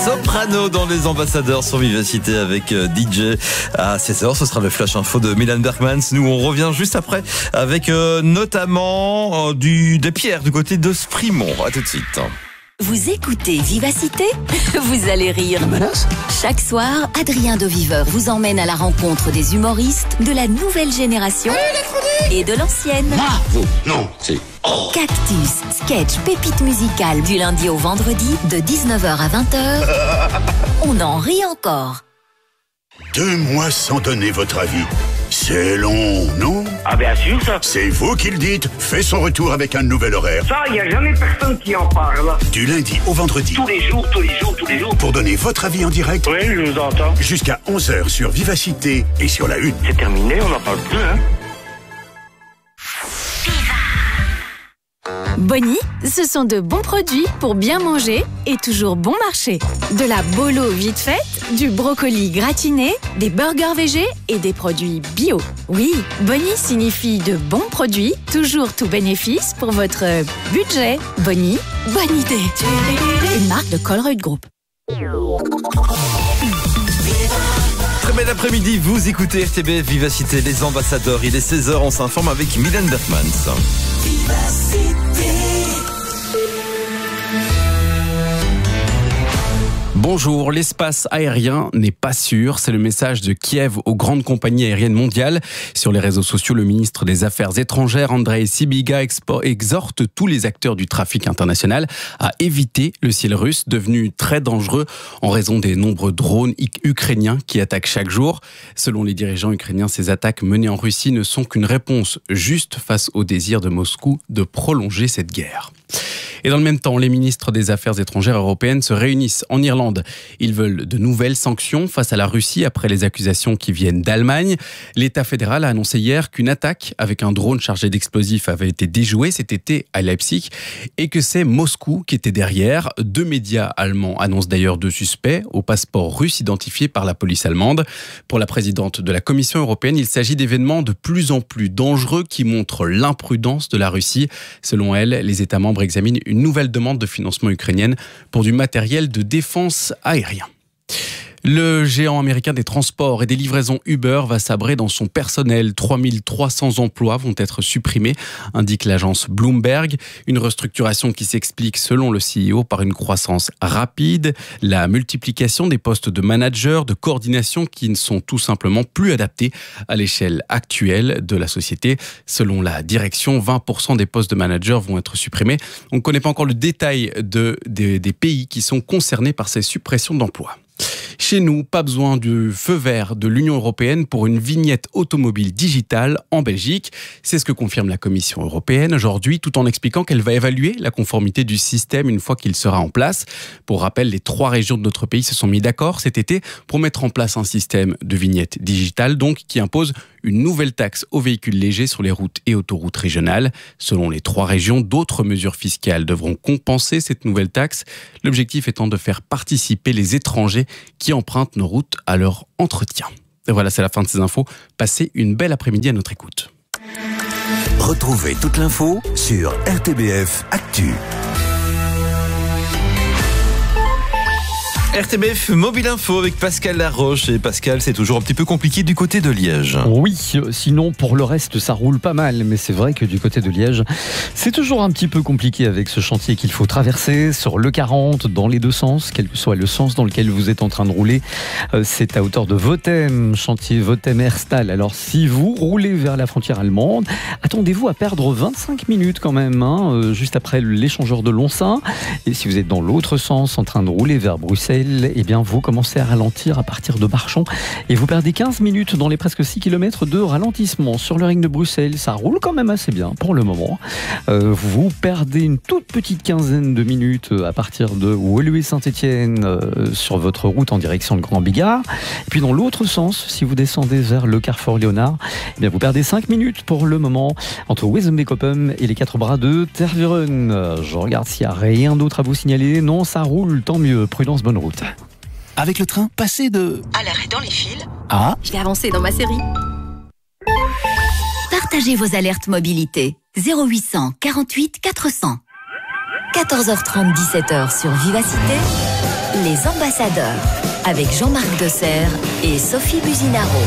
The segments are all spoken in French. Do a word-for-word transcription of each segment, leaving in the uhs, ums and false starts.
Soprano dans Les Ambassadeurs sur Vivacité avec D J. À seize heures, ce sera le flash info de Mylène Bergmans. Nous, on revient juste après avec euh, notamment euh, du, des pierres du côté de Sprimont. À tout de suite. Vous écoutez Vivacité? Vous allez rire. Chaque soir, Adrien de Viveur vous emmène à la rencontre des humoristes de la nouvelle génération et de l'ancienne. Ah, vous, non, c'est... Oh. Cactus, sketch, pépite musicale du lundi au vendredi de dix-neuf heures à vingt heures. On en rit encore. Deux mois sans donner votre avis. C'est long, non? Ah bien sûr, ça. C'est vous qui le dites. Fait son retour avec un nouvel horaire. Ça, il n'y a jamais personne qui en parle. Du lundi au vendredi. Tous les jours, tous les jours, tous les jours. Pour donner votre avis en direct. Oui, je vous entends. Jusqu'à onze heures sur Vivacité et sur la une. C'est terminé, on n'en parle plus, hein. Bonnie, ce sont de bons produits pour bien manger et toujours bon marché. De la bolo vite faite, du brocoli gratiné, des burgers végés et des produits bio. Oui, Bonnie signifie de bons produits, toujours tout bénéfice pour votre budget. Bonnie, bonne idée. Une marque de Colruyt Group. Très bel après-midi, vous écoutez R T B F Vivacité, Les Ambassadeurs. Il est seize heures, on s'informe avec Mylène Bergmans. Bonjour, l'espace aérien n'est pas sûr, c'est le message de Kiev aux grandes compagnies aériennes mondiales. Sur les réseaux sociaux, le ministre des Affaires étrangères, Andrei Sybiga, exhorte tous les acteurs du trafic international à éviter le ciel russe, devenu très dangereux en raison des nombreux drones ukrainiens qui attaquent chaque jour. Selon les dirigeants ukrainiens, ces attaques menées en Russie ne sont qu'une réponse juste face au désir de Moscou de prolonger cette guerre. Et dans le même temps, les ministres des Affaires étrangères européennes se réunissent en Irlande. Ils veulent de nouvelles sanctions face à la Russie après les accusations qui viennent d'Allemagne. L'État fédéral a annoncé hier qu'une attaque avec un drone chargé d'explosifs avait été déjouée cet été à Leipzig et que c'est Moscou qui était derrière. Deux médias allemands annoncent d'ailleurs deux suspects au passeport russe identifiés par la police allemande. Pour la présidente de la Commission européenne, il s'agit d'événements de plus en plus dangereux qui montrent l'imprudence de la Russie. Selon elle, les États membres examinent une nouvelle demande de financement ukrainienne pour du matériel de défense aérien. Le géant américain des transports et des livraisons Uber va sabrer dans son personnel. trois mille trois cents emplois vont être supprimés, indique l'agence Bloomberg. Une restructuration qui s'explique, selon le C E O, par une croissance rapide, la multiplication des postes de managers, de coordination qui ne sont tout simplement plus adaptés à l'échelle actuelle de la société. Selon la direction, vingt pour cent des postes de managers vont être supprimés. On ne connaît pas encore le détail de, de, des pays qui sont concernés par ces suppressions d'emplois. Chez nous, pas besoin du feu vert de l'Union européenne pour une vignette automobile digitale en Belgique. C'est ce que confirme la Commission européenne aujourd'hui, tout en expliquant qu'elle va évaluer la conformité du système une fois qu'il sera en place. Pour rappel, les trois régions de notre pays se sont mis d'accord cet été pour mettre en place un système de vignette digitale, donc qui impose une nouvelle taxe aux véhicules légers sur les routes et autoroutes régionales. Selon les trois régions, d'autres mesures fiscales devront compenser cette nouvelle taxe. L'objectif étant de faire participer les étrangers qui empruntent nos routes à leur entretien. Et voilà, c'est la fin de ces infos. Passez une belle après-midi à notre écoute. Retrouvez toute l'info sur R T B F Actu. R T B F Mobile Info avec Pascal Laroche. Et Pascal, c'est toujours un petit peu compliqué du côté de Liège. Oui, sinon pour le reste ça roule pas mal, mais c'est vrai que du côté de Liège c'est toujours un petit peu compliqué avec ce chantier qu'il faut traverser sur le quarante dans les deux sens, quel que soit le sens dans lequel vous êtes en train de rouler. C'est à hauteur de Votem, chantier Votem-Herstal. Alors si vous roulez vers la frontière allemande, attendez-vous à perdre vingt-cinq minutes quand même, hein, juste après l'échangeur de Lonsin. Et si vous êtes dans l'autre sens en train de rouler vers Bruxelles, eh bien vous commencez à ralentir à partir de Marchand et vous perdez quinze minutes dans les presque six kilomètres de ralentissement. Sur le ring de Bruxelles, ça roule quand même assez bien pour le moment. Euh, vous perdez une toute petite quinzaine de minutes à partir de Woluwe-Saint-Étienne euh, sur votre route en direction de Grand Bigard. Et puis dans l'autre sens, si vous descendez vers le carrefour Léonard, eh bien vous perdez cinq minutes pour le moment entre Wezenbeek-Oppem et les quatre bras de Tervuren. Je regarde s'il n'y a rien d'autre à vous signaler. Non, ça roule, tant mieux. Prudence, bonne route. Avec le train, passez de... À l'arrêt dans les fils. Ah, Je vais avancer dans ma série. Partagez vos alertes mobilité. zéro huit cent quarante-huit quatre cents. quatorze heures trente, dix-sept heures sur Vivacité. Les ambassadeurs, avec Jean-Marc Desserre et Sophie Businaro.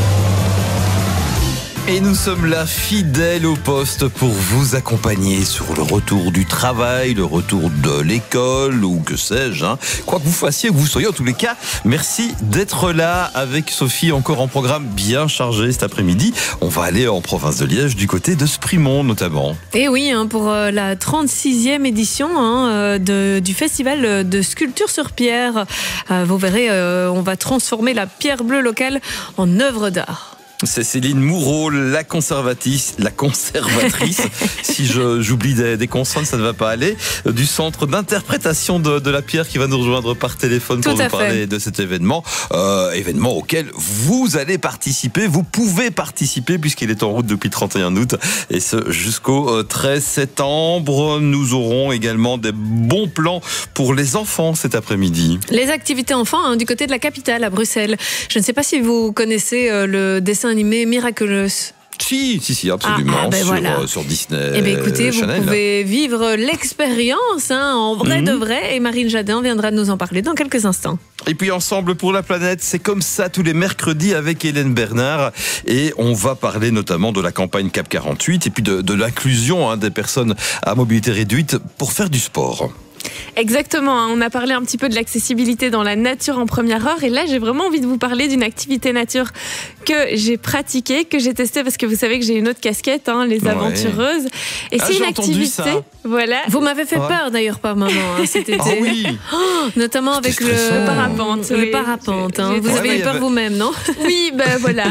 Et nous sommes là, fidèles au poste, pour vous accompagner sur le retour du travail, le retour de l'école, ou que sais-je, hein. Quoi que vous fassiez, que vous soyez, en tous les cas, merci d'être là avec Sophie, encore en programme bien chargé cet après-midi. On va aller en province de Liège, du côté de Sprimont notamment. Et oui, hein, pour euh, la trente-sixième édition hein, euh, de, du festival de sculpture sur pierre. Euh, vous verrez, euh, on va transformer la pierre bleue locale en œuvre d'art. C'est Céline Moureau, la conservatrice, la conservatrice, si je, j'oublie des, des consonnes, ça ne va pas aller, du centre d'interprétation de, de la pierre qui va nous rejoindre par téléphone pour nous parler fait. de cet événement. Euh, événement auquel vous allez participer, vous pouvez participer puisqu'il est en route depuis le trente et un août et ce jusqu'au treize septembre. Nous aurons également des bons plans pour les enfants cet après-midi. Les activités enfants hein, du côté de la capitale à Bruxelles. Je ne sais pas si vous connaissez euh, le dessin animé Miraculous. Si, si, si, absolument, ah, ah, ben sur, voilà. euh, sur Disney. Eh bien, écoutez, Channel. Vous pouvez vivre l'expérience hein, en vrai mmh. de vrai, et Marine Jadin viendra nous en parler dans quelques instants. Et puis Ensemble pour la planète, c'est comme ça tous les mercredis avec Hélène Bernard, et on va parler notamment de la campagne CAP quarante-huit et puis de, de l'inclusion hein, des personnes à mobilité réduite pour faire du sport. Exactement, hein. On a parlé un petit peu de l'accessibilité dans la nature en première heure et là j'ai vraiment envie de vous parler d'une activité nature que j'ai pratiquée, que j'ai testée parce que vous savez que j'ai une autre casquette, hein, les aventureuses. Et ah, c'est une activité. Voilà. Vous m'avez fait ouais. peur d'ailleurs par moment hein, cet été. Ah oui. Oh, notamment avec le, le parapente. Le oui. parapente. Hein. Vous ouais, avez eu peur avait... vous-même, non? Oui, ben voilà.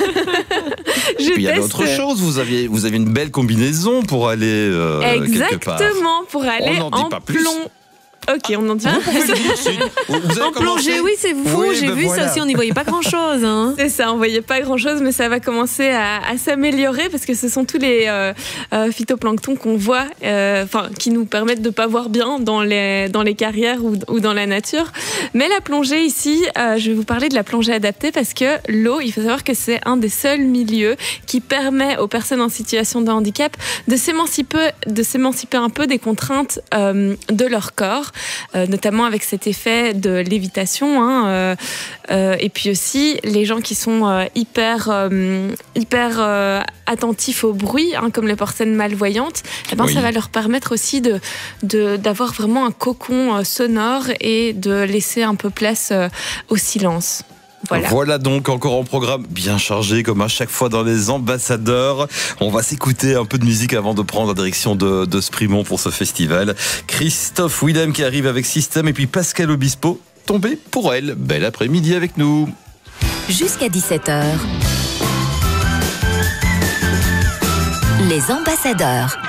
Je il y avait autre chose. Vous aviez, vous avez une belle combinaison pour aller euh, quelque part. Exactement, pour aller on n'en dit en pas plus. plomb. Ok, on en dit vous pouvez le dire, si. Vous en plongée, oui, c'est fou. Oui, j'ai ben vu voilà. ça aussi, on n'y voyait pas grand-chose. Hein. C'est ça, on voyait pas grand-chose, mais ça va commencer à, à s'améliorer parce que ce sont tous les euh, euh, phytoplanctons qu'on voit, enfin, euh, qui nous permettent de pas voir bien dans les dans les carrières ou, ou dans la nature. Mais la plongée ici, euh, je vais vous parler de la plongée adaptée parce que l'eau, il faut savoir que c'est un des seuls milieux qui permet aux personnes en situation de handicap de s'émanciper, de s'émanciper un peu des contraintes euh, de leur corps, euh, notamment avec cet effet de lévitation hein, euh, euh, et puis aussi les gens qui sont euh, hyper euh, hyper euh, attentifs au bruit hein, comme les personnes malvoyantes eh ben, oui. ça va leur permettre aussi de, de, d'avoir vraiment un cocon euh, sonore et de laisser un peu place euh, au silence. Voilà. Voilà donc encore en programme bien chargé comme à chaque fois dans les ambassadeurs. On va s'écouter un peu de musique avant de prendre la direction de, de Sprimont pour ce festival. Christophe Willem qui arrive avec Système et puis Pascal Obispo tombé pour elle. Bel après-midi avec nous. Jusqu'à dix-sept heures. Les ambassadeurs.